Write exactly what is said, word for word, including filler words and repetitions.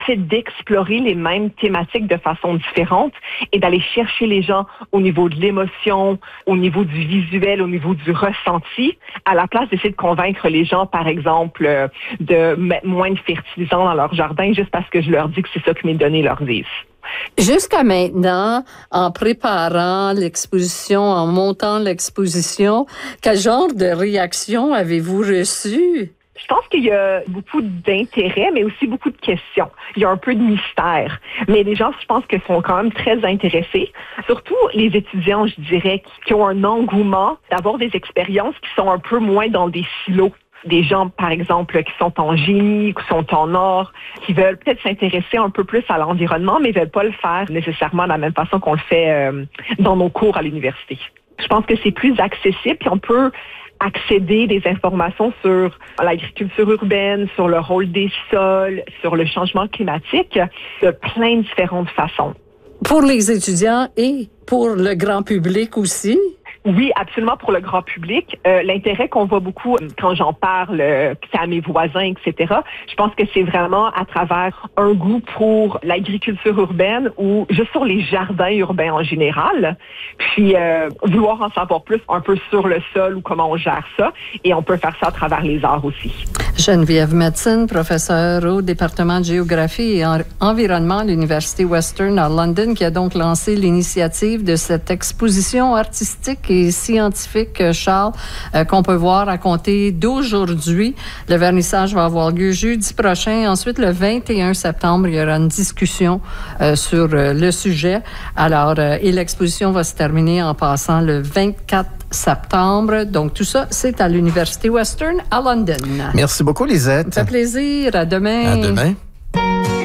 c'est d'explorer les mêmes thématiques de façon différente et d'aller chercher les gens au niveau de l'émotion, au niveau du visuel, au niveau du ressenti, à la place d'essayer de convaincre les gens, par exemple, euh, de mettre moins de fertilisants dans leur jardin juste parce que je leur dis que c'est ça que mes données leur disent. Jusqu'à maintenant, en préparant l'exposition, en montant l'exposition, quel genre de réaction avez-vous reçu? Je pense qu'il y a beaucoup d'intérêt, mais aussi beaucoup de questions. Il y a un peu de mystère. Mais les gens, je pense que sont quand même très intéressés. Surtout les étudiants, je dirais, qui, qui ont un engouement d'avoir des expériences qui sont un peu moins dans des silos. Des gens, par exemple, qui sont en génie, qui sont en art, qui veulent peut-être s'intéresser un peu plus à l'environnement, mais ne veulent pas le faire nécessairement de la même façon qu'on le fait euh, dans nos cours à l'université. Je pense que c'est plus accessible, puis on peut accéder des informations sur l'agriculture urbaine, sur le rôle des sols, sur le changement climatique, de plein de différentes façons. Pour les étudiants et pour le grand public aussi? Oui, absolument pour le grand public. Euh, l'intérêt qu'on voit beaucoup quand j'en parle euh, à mes voisins, et cetera, je pense que c'est vraiment à travers un goût pour l'agriculture urbaine ou juste sur les jardins urbains en général. Puis euh, vouloir en savoir plus un peu sur le sol ou comment on gère ça. Et on peut faire ça à travers les arts aussi. Geneviève Metzen, professeure au département de géographie et en- environnement à l'Université Western à London, qui a donc lancé l'initiative de cette exposition artistique et scientifique, Charles, euh, qu'on peut voir à compter d'aujourd'hui. Le vernissage va avoir lieu jeudi prochain. Ensuite, le vingt et un septembre, il y aura une discussion euh, sur euh, le sujet. Alors, euh, et l'exposition va se terminer en passant le vingt-quatre septembre. Donc, tout ça, c'est à l'Université Western à London. Merci beaucoup, Lisette. Ça fait plaisir. À demain. À demain.